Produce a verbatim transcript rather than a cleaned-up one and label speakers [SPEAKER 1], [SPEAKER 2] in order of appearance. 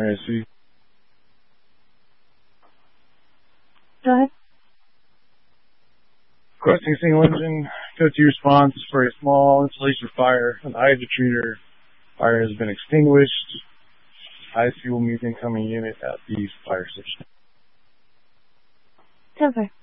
[SPEAKER 1] I C.
[SPEAKER 2] Go ahead.
[SPEAKER 1] Requesting single engine, go to response for a small installation fire. An hydrotreater fire has been extinguished. I C will meet incoming unit at the fire station.
[SPEAKER 2] Silver.